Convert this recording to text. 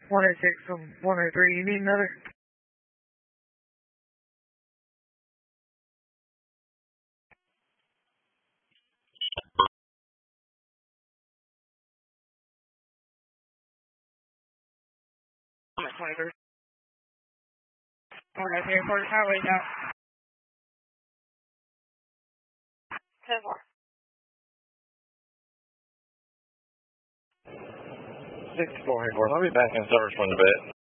106 from 103. You need another? I'm at 23. We're at the airport highway now. 10-4. 64, I'll be back in service when the bed.